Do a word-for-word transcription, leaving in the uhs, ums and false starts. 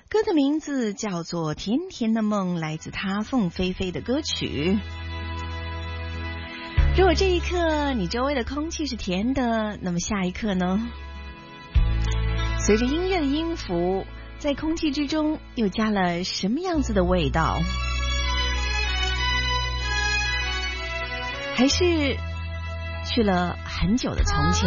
歌的名字叫做《甜甜的梦》，来自他凤飞飞的歌曲。如果这一刻你周围的空气是甜的，那么下一刻呢？随着音乐的音符，在空气之中又加了什么样子的味道？还是去了很久的从前？